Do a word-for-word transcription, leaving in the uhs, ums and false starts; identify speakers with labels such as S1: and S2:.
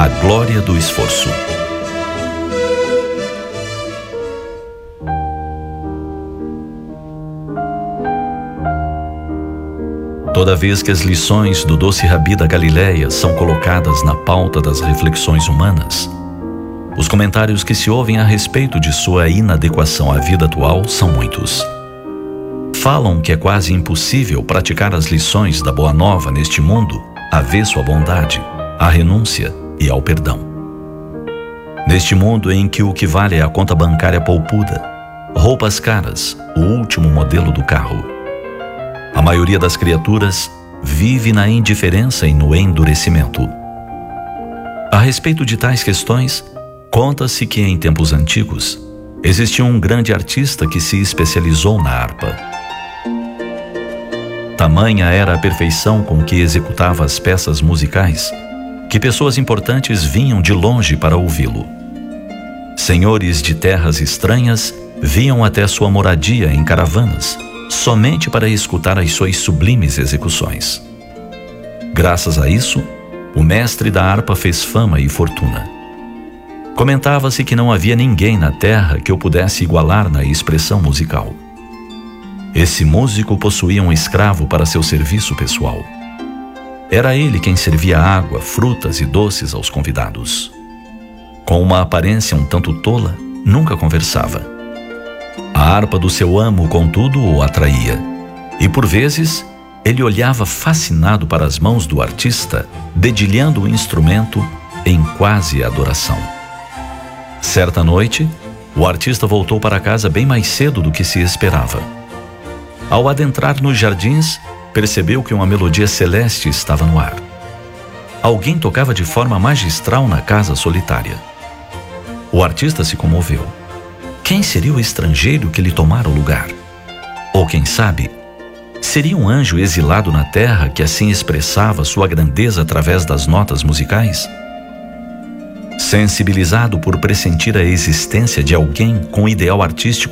S1: A glória do esforço. Toda vez que as lições do doce Rabi da Galileia são colocadas na pauta das reflexões humanas, os comentários que se ouvem a respeito de sua inadequação à vida atual são muitos. Falam que é quase impossível praticar as lições da Boa Nova neste mundo, avesso à bondade, à renúncia e ao perdão. Neste mundo em que o que vale é a conta bancária poupuda, roupas caras, o último modelo do carro, a maioria das criaturas vive na indiferença e no endurecimento. A respeito de tais questões, conta-se que em tempos antigos existia um grande artista que se especializou na harpa. Tamanha era a perfeição com que executava as peças musicais que pessoas importantes vinham de longe para ouvi-lo. Senhores de terras estranhas vinham até sua moradia em caravanas, somente para escutar as suas sublimes execuções. Graças a isso, o mestre da harpa fez fama e fortuna. Comentava-se que não havia ninguém na terra que o pudesse igualar na expressão musical. Esse músico possuía um escravo para seu serviço pessoal. Era ele quem servia água, frutas e doces aos convidados. Com uma aparência um tanto tola, nunca conversava. A harpa do seu amo, contudo, o atraía, e por vezes ele olhava fascinado para as mãos do artista, dedilhando o instrumento em quase adoração. Certa noite, o artista voltou para casa bem mais cedo do que se esperava. Ao adentrar nos jardins, percebeu que uma melodia celeste estava no ar. Alguém tocava de forma magistral na casa solitária. O artista se comoveu. Quem seria o estrangeiro que lhe tomara o lugar? Ou quem sabe, seria um anjo exilado na terra que assim expressava sua grandeza através das notas musicais? Sensibilizado por pressentir a existência de alguém com ideal artístico